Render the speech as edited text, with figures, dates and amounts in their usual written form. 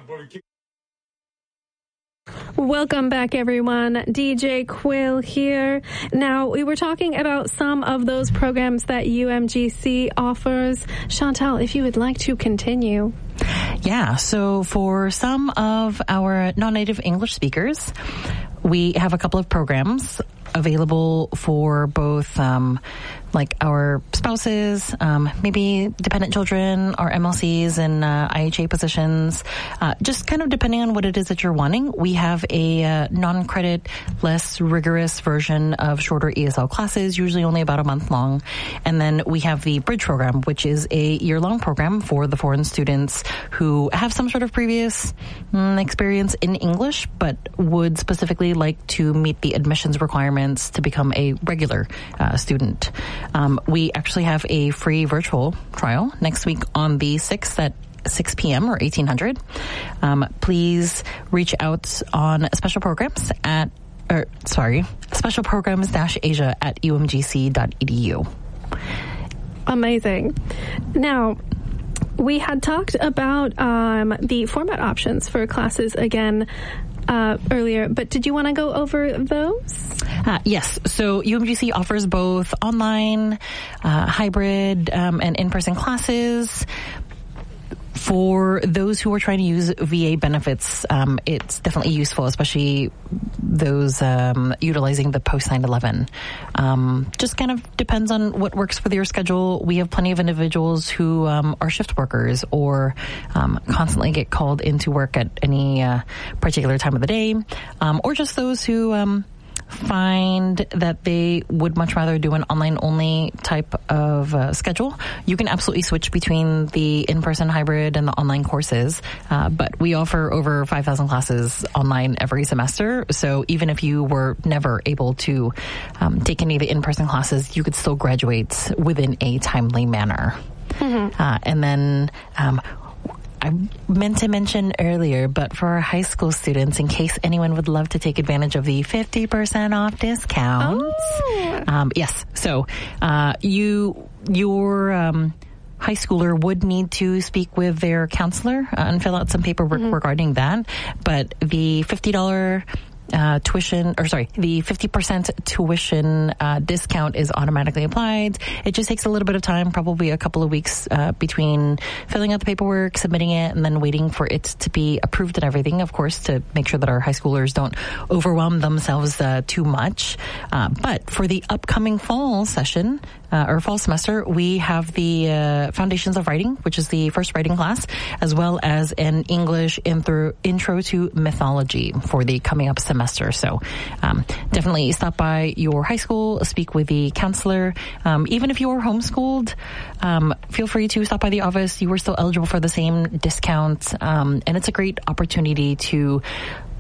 Welcome back, everyone. DJ Quill here. Now, we were talking about some of those programs that UMGC offers. Chantal, if you would like to continue. Yeah, so for some of our non-native English speakers, we have a couple of programs available for both like our spouses, maybe dependent children, or MLCs and IHA positions, just kind of depending on what it is that you're wanting. We have a non-credit, less rigorous version of shorter ESL classes, usually only about a month long. And then we have the Bridge program, which is a year-long program for the foreign students who have some sort of previous experience in English, but would specifically like to meet the admissions requirements to become a regular student. We actually have a free virtual trial next week on the 6th at 6 p.m. or 1800. Please reach out on special programs special programs-asia at umgc.edu. Amazing. Now, we had talked about the format options for classes again earlier, but did you want to go over those? Yes. So UMGC offers both online, hybrid, and in-person classes. For those who are trying to use VA benefits, it's definitely useful, especially those utilizing the post 9/11. Just kind of depends on what works for your schedule. We have plenty of individuals who are shift workers or constantly get called into work at any particular time of the day, or just those who find that they would much rather do an online-only type of schedule. You can absolutely switch between the in-person hybrid and the online courses, but we offer over 5,000 classes online every semester, so even if you were never able to take any of the in-person classes, you could still graduate within a timely manner. Mm-hmm. And then I meant to mention earlier, but for our high school students, in case anyone would love to take advantage of the 50% off discounts. Oh. Yes. So, your high schooler would need to speak with their counselor and fill out some paperwork regarding that. But the $50 the 50% tuition discount is automatically applied. It just takes a little bit of time, probably a couple of weeks between filling out the paperwork, submitting it, and then waiting for it to be approved and everything, of course, to make sure that our high schoolers don't overwhelm themselves too much. But for the upcoming fall session, or fall semester, we have the Foundations of Writing, which is the first writing class, as well as an English intro to mythology for the coming up semester. So definitely stop by your high school, speak with the counselor. Even if you're homeschooled, feel free to stop by the office. You are still eligible for the same discount. And it's a great opportunity to